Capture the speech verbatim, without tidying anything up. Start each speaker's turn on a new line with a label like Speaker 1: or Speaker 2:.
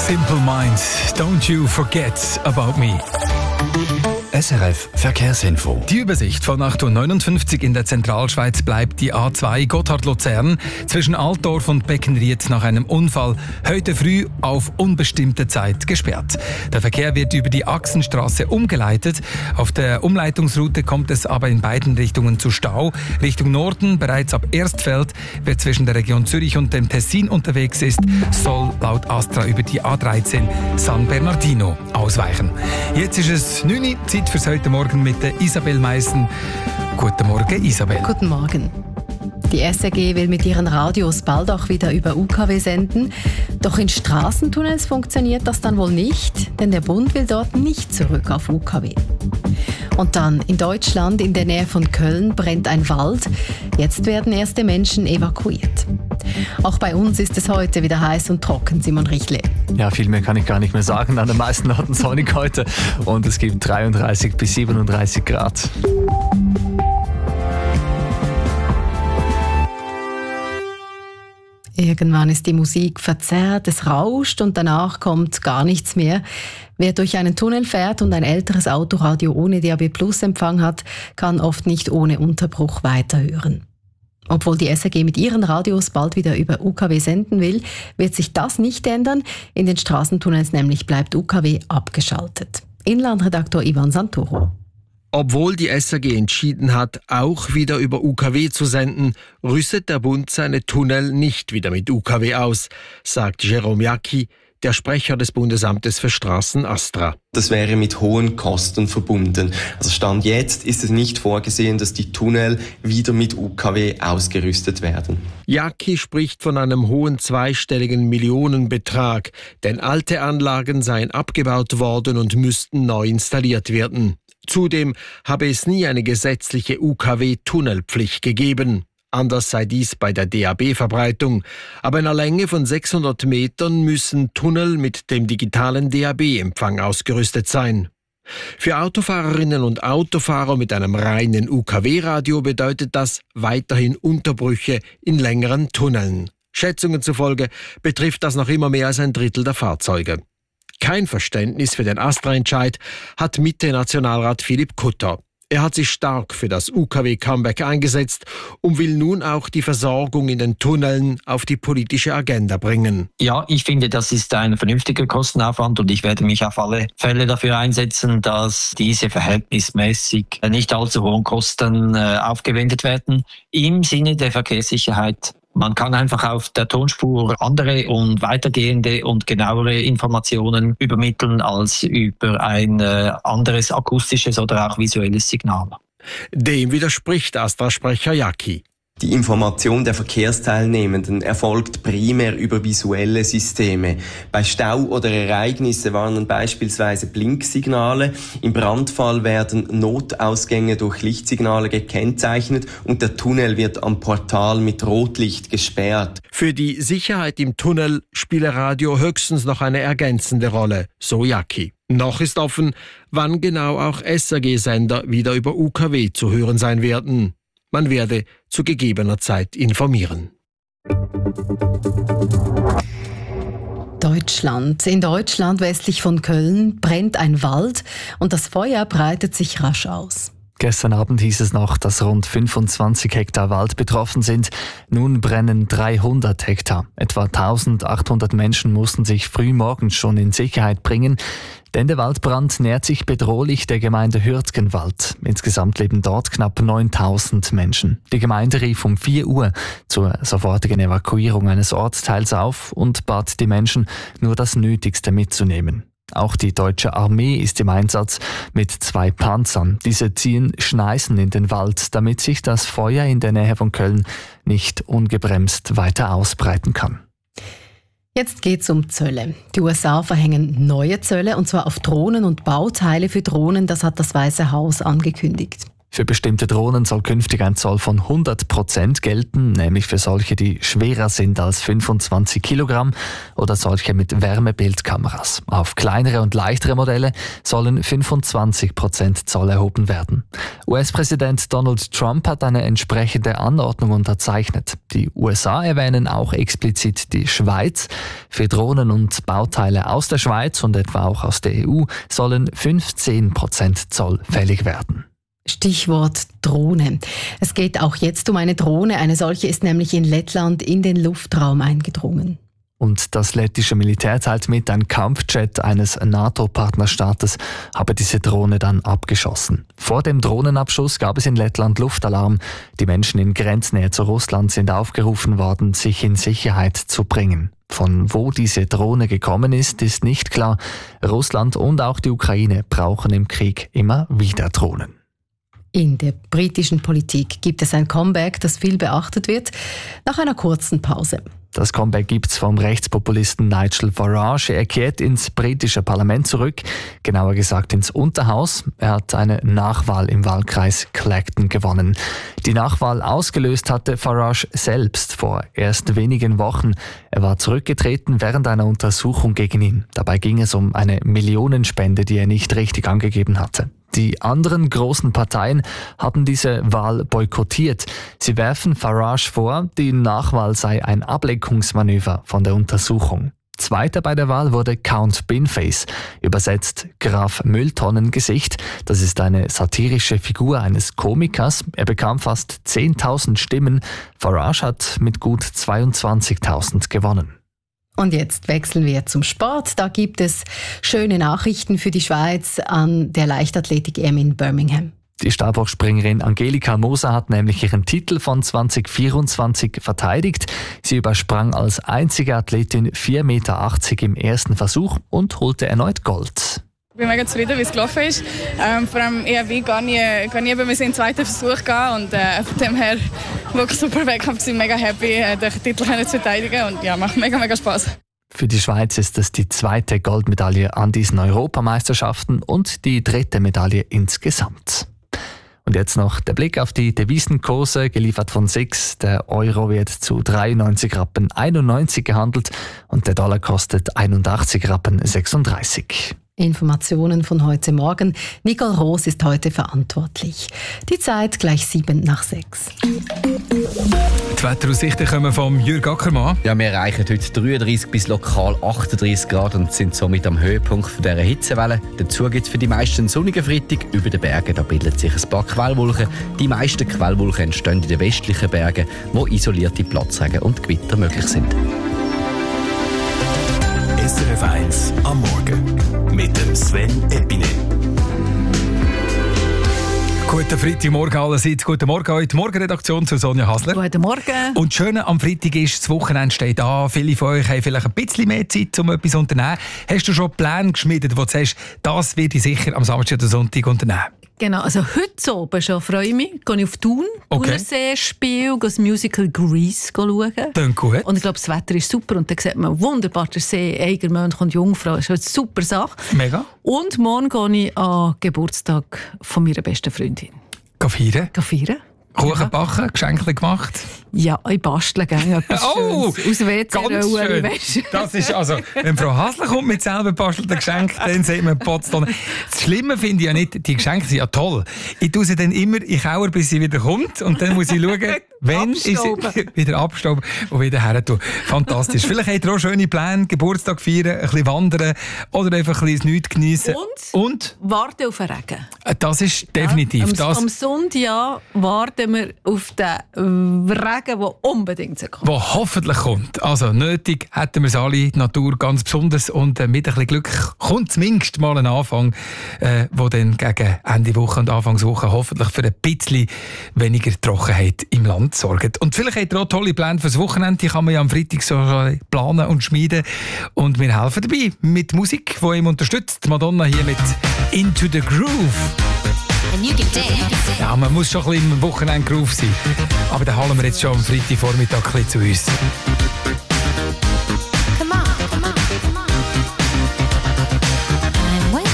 Speaker 1: Simple Minds, don't you forget about me.
Speaker 2: S R F Verkehrsinfo.
Speaker 1: Die Übersicht von acht Uhr neunundfünfzig in der Zentralschweiz bleibt die A zwei Gotthard-Luzern zwischen Altdorf und Beckenried nach einem Unfall heute früh auf unbestimmte Zeit gesperrt. Der Verkehr wird über die Achsenstraße umgeleitet. Auf der Umleitungsroute kommt es aber in beiden Richtungen zu Stau. Richtung Norden, bereits ab Erstfeld, wer zwischen der Region Zürich und dem Tessin unterwegs ist, soll laut Astra über die A dreizehn San Bernardino ausweichen. Jetzt ist es neun Uhr, Zeit fürs heute Morgen mit der Isabel Meissen. Guten Morgen, Isabel.
Speaker 3: Guten Morgen. Die S R G will mit ihren Radios bald auch wieder über U K W senden. Doch in Straßentunnels funktioniert das dann wohl nicht, denn der Bund will dort nicht zurück auf U K W. Und dann in Deutschland, in der Nähe von Köln, brennt ein Wald. Jetzt werden erste Menschen evakuiert. Auch bei uns ist es heute wieder heiß und trocken, Simon Richle.
Speaker 4: Ja, viel mehr kann ich gar nicht mehr sagen. An den meisten Orten sonnig heute und es gibt dreiunddreißig bis siebenunddreißig Grad.
Speaker 3: Irgendwann ist die Musik verzerrt, es rauscht und danach kommt gar nichts mehr. Wer durch einen Tunnel fährt und ein älteres Autoradio ohne D A B Plus Empfang hat, kann oft nicht ohne Unterbruch weiterhören. Obwohl die S R G mit ihren Radios bald wieder über U K W senden will, wird sich das nicht ändern. In den Straßentunnels nämlich bleibt U K W abgeschaltet. Inlandredaktor Ivan Santoro.
Speaker 5: Obwohl die S R G entschieden hat, auch wieder über U K W zu senden, rüstet der Bund seine Tunnel nicht wieder mit U K W aus, sagt Jérôme Jacqui, der Sprecher des Bundesamtes für Straßen Astra.
Speaker 6: Das wäre mit hohen Kosten verbunden. Also Stand jetzt ist es nicht vorgesehen, dass die Tunnel wieder mit U K W ausgerüstet werden.
Speaker 5: Jacqui spricht von einem hohen zweistelligen Millionenbetrag, denn alte Anlagen seien abgebaut worden und müssten neu installiert werden. Zudem habe es nie eine gesetzliche U K W-Tunnelpflicht gegeben. Anders sei dies bei der D A B-Verbreitung. Ab einer Länge von sechshundert Metern müssen Tunnel mit dem digitalen D A B-Empfang ausgerüstet sein. Für Autofahrerinnen und Autofahrer mit einem reinen U K W-Radio bedeutet das weiterhin Unterbrüche in längeren Tunneln. Schätzungen zufolge betrifft das noch immer mehr als ein Drittel der Fahrzeuge. Kein Verständnis für den Astra-Entscheid hat Mitte-Nationalrat Philipp Kutter. Er hat sich stark für das U K W-Comeback eingesetzt und will nun auch die Versorgung in den Tunneln auf die politische Agenda bringen.
Speaker 7: Ja, ich finde, das ist ein vernünftiger Kostenaufwand und ich werde mich auf alle Fälle dafür einsetzen, dass diese verhältnismäßig nicht allzu hohen Kosten äh, aufgewendet werden im Sinne der Verkehrssicherheit. Man kann einfach auf der Tonspur andere und weitergehende und genauere Informationen übermitteln als über ein äh, anderes akustisches oder auch visuelles Signal.
Speaker 5: Dem widerspricht Astra-Sprecher Jacqui.
Speaker 6: Die Information der Verkehrsteilnehmenden erfolgt primär über visuelle Systeme. Bei Stau oder Ereignisse warnen beispielsweise Blinksignale. Im Brandfall werden Notausgänge durch Lichtsignale gekennzeichnet und der Tunnel wird am Portal mit Rotlicht gesperrt.
Speaker 5: Für die Sicherheit im Tunnel spiele Radio höchstens noch eine ergänzende Rolle, so Jacqui. Noch ist offen, wann genau auch S R G-Sender wieder über U K W zu hören sein werden. Man werde zu gegebener Zeit informieren.
Speaker 3: Deutschland. In Deutschland westlich von Köln brennt ein Wald und das Feuer breitet sich rasch aus.
Speaker 4: Gestern Abend hieß es noch, dass rund fünfundzwanzig Hektar Wald betroffen sind. Nun brennen dreihundert Hektar. Etwa eintausendachthundert Menschen mussten sich frühmorgens schon in Sicherheit bringen, denn der Waldbrand nähert sich bedrohlich der Gemeinde Hürtgenwald. Insgesamt leben dort knapp neuntausend Menschen. Die Gemeinde rief um vier Uhr zur sofortigen Evakuierung eines Ortsteils auf und bat die Menschen, nur das Nötigste mitzunehmen. Auch die deutsche Armee ist im Einsatz mit zwei Panzern. Diese ziehen Schneisen in den Wald, damit sich das Feuer in der Nähe von Köln nicht ungebremst weiter ausbreiten kann.
Speaker 3: Jetzt geht's um Zölle. Die U S A verhängen neue Zölle, und zwar auf Drohnen und Bauteile für Drohnen. Das hat das Weiße Haus angekündigt.
Speaker 4: Für bestimmte Drohnen soll künftig ein Zoll von hundert Prozent gelten, nämlich für solche, die schwerer sind als fünfundzwanzig Kilogramm oder solche mit Wärmebildkameras. Auf kleinere und leichtere Modelle sollen fünfundzwanzig Prozent Zoll erhoben werden. U S-Präsident Donald Trump hat eine entsprechende Anordnung unterzeichnet. Die U S A erwähnen auch explizit die Schweiz. Für Drohnen und Bauteile aus der Schweiz und etwa auch aus der E U sollen fünfzehn Prozent Zoll fällig werden.
Speaker 3: Stichwort Drohne. Es geht auch jetzt um eine Drohne. Eine solche ist nämlich in Lettland in den Luftraum eingedrungen.
Speaker 4: Und das lettische Militär teilt mit, ein Kampfjet eines NATO-Partnerstaates habe diese Drohne dann abgeschossen. Vor dem Drohnenabschuss gab es in Lettland Luftalarm. Die Menschen in Grenznähe zu Russland sind aufgerufen worden, sich in Sicherheit zu bringen. Von wo diese Drohne gekommen ist, ist nicht klar. Russland und auch die Ukraine brauchen im Krieg immer wieder Drohnen.
Speaker 3: In der britischen Politik gibt es ein Comeback, das viel beachtet wird, nach einer kurzen Pause.
Speaker 4: Das Comeback gibt's vom Rechtspopulisten Nigel Farage. Er kehrt ins britische Parlament zurück, genauer gesagt ins Unterhaus. Er hat eine Nachwahl im Wahlkreis Clacton gewonnen. Die Nachwahl ausgelöst hatte Farage selbst vor erst wenigen Wochen. Er war zurückgetreten während einer Untersuchung gegen ihn. Dabei ging es um eine Millionenspende, die er nicht richtig angegeben hatte. Die anderen großen Parteien haben diese Wahl boykottiert. Sie werfen Farage vor, die Nachwahl sei ein Ablenkungsmanöver von der Untersuchung. Zweiter bei der Wahl wurde Count Binface, übersetzt Graf Mülltonnengesicht. Das ist eine satirische Figur eines Komikers. Er bekam fast zehntausend Stimmen. Farage hat mit gut zweiundzwanzigtausend gewonnen.
Speaker 3: Und jetzt wechseln wir zum Sport. Da gibt es schöne Nachrichten für die Schweiz an der Leichtathletik-E M in Birmingham.
Speaker 4: Die Stabhochspringerin Angelika Moser hat nämlich ihren Titel von zwanzig vierundzwanzig verteidigt. Sie übersprang als einzige Athletin vier Meter achtzig im ersten Versuch und holte erneut Gold.
Speaker 8: Ich bin mega zufrieden, wie es gelaufen ist. Ähm, vor allem ich habe gar nie, gar nie bei mir in den zweiten Versuch gehen und äh, von dem her wirklich super Wettkampf. Ich bin mega happy, äh, den Titel zu verteidigen und ja, macht mega, mega Spaß.
Speaker 4: Für die Schweiz ist es die zweite Goldmedaille an diesen Europameisterschaften und die dritte Medaille insgesamt. Und jetzt noch der Blick auf die Devisenkurse, geliefert von S I X. Der Euro wird zu dreiundneunzig Rappen einundneunzig gehandelt und der Dollar kostet einundachtzig Rappen sechsunddreißig.
Speaker 3: Informationen von heute Morgen. Nicole Roos ist heute verantwortlich. Die Zeit gleich sieben nach sechs.
Speaker 1: Die Wetteraussichten kommen vom Jürg Ackermann.
Speaker 9: Ja, wir erreichen heute dreiunddreißig bis lokal achtunddreißig Grad und sind somit am Höhepunkt von dieser Hitzewelle. Dazu gibt es für die meisten einen sonnigen Freitag. Über den Bergen da bilden sich ein paar Quellwolken. Die meisten Quellwolken entstehen in den westlichen Bergen, wo isolierte Platzregen und Gewitter möglich sind.
Speaker 2: S R F eins am Morgen mit dem Sven Epine.
Speaker 1: Guten Freitagmorgen allerseits. Guten Morgen heute. Die Morgenredaktion zu Sonja Hasler.
Speaker 10: Guten Morgen.
Speaker 1: Und das Schöne am Freitag ist, das Wochenende steht an. Viele von euch haben vielleicht ein bisschen mehr Zeit, um etwas zu unternehmen. Hast du schon Pläne geschmiedet, wo du sagst, das werde ich sicher am Samstag oder Sonntag unternehmen?
Speaker 10: Genau, also heute oben schon freue ich mich. Gehe ich auf Thun,
Speaker 1: okay.
Speaker 10: Thunersee-Spiel, gehe das Musical Grease schauen.
Speaker 1: Klingt gut.
Speaker 10: Und ich glaube, das Wetter ist super und dann sieht man wunderbar den See, Eigermönch und Jungfrau. Das ist eine super Sache.
Speaker 1: Mega.
Speaker 10: Und morgen gehe ich an den Geburtstag von meiner besten Freundin.
Speaker 1: Geh feiern?
Speaker 10: Geh feiern.
Speaker 1: Kuchen
Speaker 10: ja.
Speaker 1: backen, Geschenke gemacht?
Speaker 10: Ja, ich bastle gerne etwas
Speaker 1: Oh,
Speaker 10: Schönes. Aus W C-Rollen,
Speaker 1: weißt du. Das ist also, wenn Frau Hasler kommt mit selber gebastelten Geschenken, dann sieht man Potsdam. Das Schlimme finde ich ja nicht, die Geschenke sind ja toll. Ich tue sie dann immer in Kauer, bis sie wieder kommt und dann muss ich schauen, wenn ich sie wieder abstauben und wieder her tun. Fantastisch. Vielleicht habt ihr auch schöne Pläne, Geburtstag feiern, ein bisschen wandern oder einfach ein bisschen nichts geniessen.
Speaker 10: Und,
Speaker 1: und
Speaker 10: warten auf den Regen.
Speaker 1: Das ist definitiv.
Speaker 10: Ja, am,
Speaker 1: das.
Speaker 10: am Sonntag warten wir auf den Regen, der unbedingt kommt.
Speaker 1: Der hoffentlich kommt. Also nötig hätten wir es alle, die Natur ganz besonders. Und äh, mit ein bisschen Glück kommt zumindest mal ein Anfang, äh, wo dann gegen Ende Woche und Anfangswoche hoffentlich für ein bisschen weniger Trockenheit im Land sorgt. Und vielleicht habt ihr auch tolle Pläne fürs Wochenende. Die kann man ja am Freitag so planen und schmieden. Und wir helfen dabei mit Musik, die ihm unterstützt. Madonna hier mit Into the Groove. Ja, man muss schon ein bisschen im Wochenende Groove sein. Aber dann holen wir jetzt schon am Freitagvormittag ein bisschen zu uns.